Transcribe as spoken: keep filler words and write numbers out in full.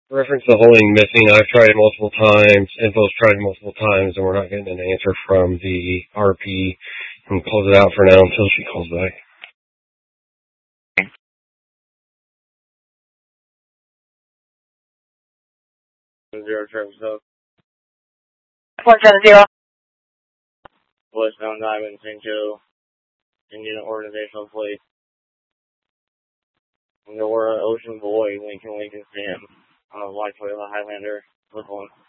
Reference the holding missing. I've tried it multiple times. Info's tried multiple times, and we're not getting an answer from the R P. And close it out for now until she calls back. Zero Travis Up. One seven zero. Westbound Diamond, Saint Joe, Indian Organizational Fleet. And we're at Ocean Boy, Lincoln, Lincoln, Sam, on the White Toyota Highlander, flip one.